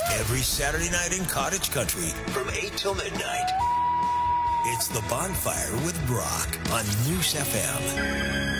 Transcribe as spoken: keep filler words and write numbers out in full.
Every Saturday night in Cottage Country from eight till midnight. It's The Bonfire with Brock on News F M.